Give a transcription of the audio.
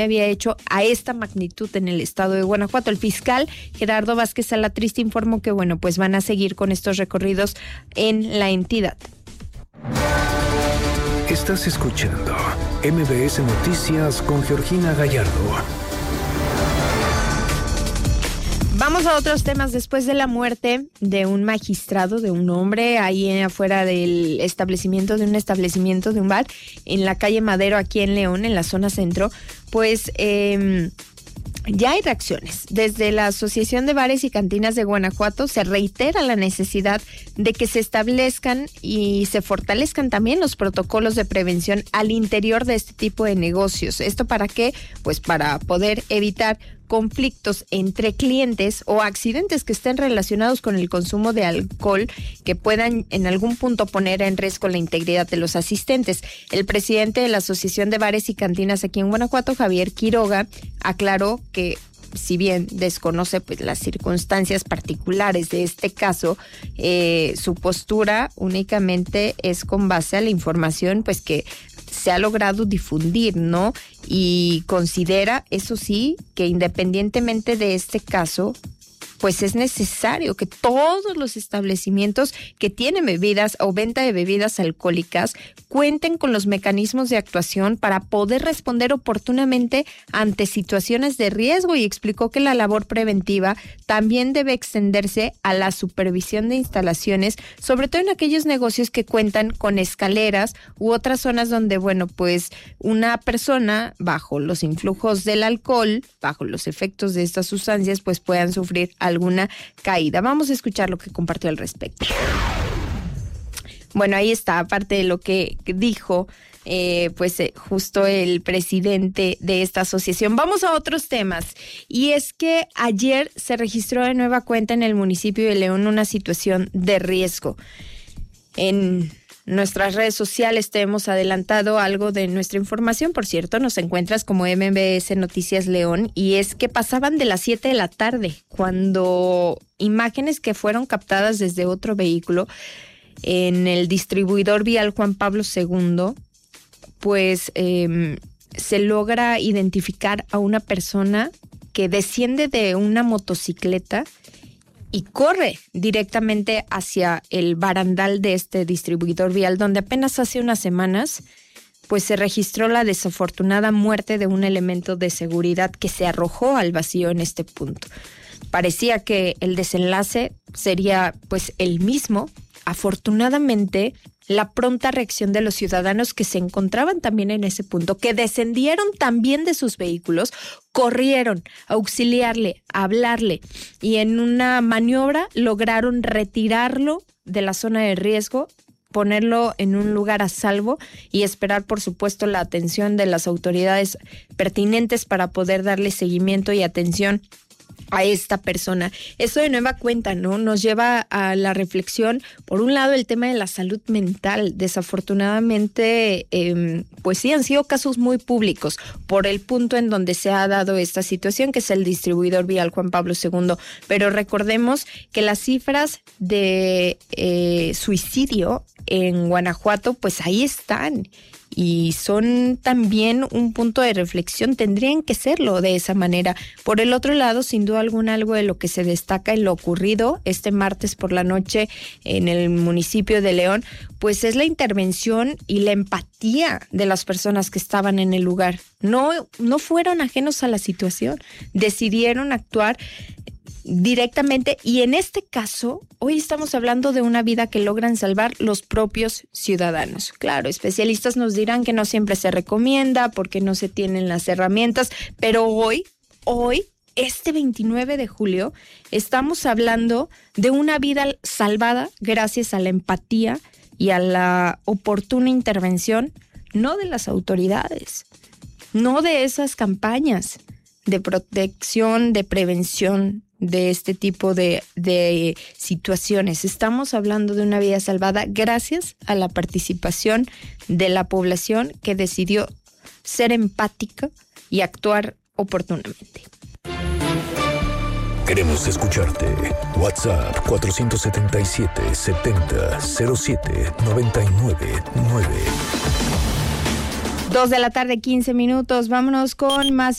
había hecho a esta magnitud en el estado de Guanajuato. El fiscal Gerardo Vázquez Salatriste informó que, bueno, pues van a seguir con estos recorridos en la entidad. Estás escuchando MBS Noticias con Georgina Gallardo. Vamos a otros temas. Después de la muerte de un magistrado, de un hombre, ahí afuera del establecimiento, de un bar, en la calle Madero, aquí en León, en la zona centro, pues ya hay reacciones. Desde la Asociación de Bares y Cantinas de Guanajuato se reitera la necesidad de que se establezcan y se fortalezcan también los protocolos de prevención al interior de este tipo de negocios. ¿Esto para qué? Pues para poder evitar conflictos entre clientes o accidentes que estén relacionados con el consumo de alcohol que puedan en algún punto poner en riesgo la integridad de los asistentes. El presidente de la Asociación de Bares y Cantinas aquí en Guanajuato, Javier Quiroga, aclaró que si bien desconoce pues las circunstancias particulares de este caso, su postura únicamente es con base a la información pues que se ha logrado difundir, ¿no? Y considera, eso sí, que independientemente de este caso, pues es necesario que todos los establecimientos que tienen bebidas o venta de bebidas alcohólicas cuenten con los mecanismos de actuación para poder responder oportunamente ante situaciones de riesgo, y explicó que la labor preventiva también debe extenderse a la supervisión de instalaciones, sobre todo en aquellos negocios que cuentan con escaleras u otras zonas donde, bueno, pues una persona bajo los influjos del alcohol, bajo los efectos de estas sustancias, pues puedan sufrir alguna caída. Vamos a escuchar lo que compartió al respecto. Bueno, ahí está, aparte de lo que dijo justo el presidente de esta asociación. Vamos a otros temas, y es que ayer se registró de nueva cuenta en el municipio de León una situación de riesgo. En nuestras redes sociales te hemos adelantado algo de nuestra información. Por cierto, nos encuentras como MBS Noticias León, y es que pasaban de las 7 de la tarde cuando imágenes que fueron captadas desde otro vehículo en el distribuidor vial Juan Pablo II, pues se logra identificar a una persona que desciende de una motocicleta y corre directamente hacia el barandal de este distribuidor vial, donde apenas hace unas semanas pues se registró la desafortunada muerte de un elemento de seguridad que se arrojó al vacío en este punto. Parecía que el desenlace sería pues el mismo. Afortunadamente, la pronta reacción de los ciudadanos que se encontraban también en ese punto, que descendieron también de sus vehículos, corrieron a auxiliarle, a hablarle, y en una maniobra lograron retirarlo de la zona de riesgo, ponerlo en un lugar a salvo y esperar, por supuesto, la atención de las autoridades pertinentes para poder darle seguimiento y atención a esta persona. Eso de nueva cuenta, ¿no? Nos lleva a la reflexión, por un lado, el tema de la salud mental. Desafortunadamente, pues sí, han sido casos muy públicos por el punto en donde se ha dado esta situación, que es el distribuidor vial Juan Pablo II. Pero recordemos que las cifras de suicidio en Guanajuato, pues ahí están. Y son también un punto de reflexión, tendrían que serlo de esa manera. Por el otro lado, sin duda alguna, algo de lo que se destaca en lo ocurrido este martes por la noche en el municipio de León, pues es la intervención y la empatía de las personas que estaban en el lugar. No fueron ajenos a la situación, decidieron actuar directamente, y en este caso hoy estamos hablando de una vida que logran salvar los propios ciudadanos. Claro, especialistas nos dirán que no siempre se recomienda porque no se tienen las herramientas, pero hoy, este 29 de julio, estamos hablando de una vida salvada gracias a la empatía y a la oportuna intervención, no de las autoridades, no de esas campañas de protección, de prevención de este tipo de situaciones. Estamos hablando de una vida salvada gracias a la participación de la población que decidió ser empática y actuar oportunamente. Queremos escucharte. WhatsApp 477-70-07-999. 2 de la tarde, 15 minutos. Vámonos con más